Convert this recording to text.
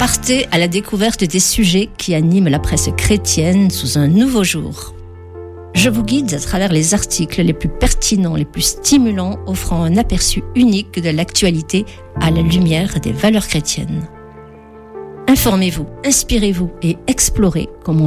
Partez à la découverte des sujets qui animent la presse chrétienne sous un nouveau jour. Je vous guide à travers les articles les plus pertinents, les plus stimulants, offrant un aperçu unique de l'actualité à la lumière des valeurs chrétiennes. Informez-vous, inspirez-vous et explorez comme on